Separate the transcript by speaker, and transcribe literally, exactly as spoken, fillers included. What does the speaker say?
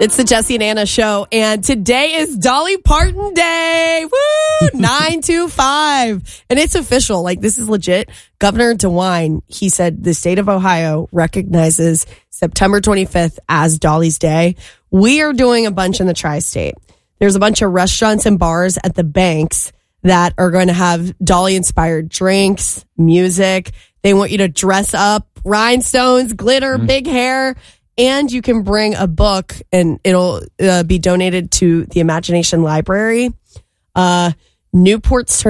Speaker 1: It's the Jesse and Anna show, and today is Dolly Parton Day. Woo! nine two five. And it's official. Like, this is legit. Governor DeWine, he said the state of Ohio recognizes September twenty-fifth as Dolly's Day. We are doing a bunch in the tri-state. There's a bunch of restaurants and bars at the banks that are going to have Dolly-inspired drinks, music. They want you to dress up, rhinestones, glitter, mm. big hair. And you can bring a book, and it'll uh, be donated to the Imagination Library. Uh, Newport's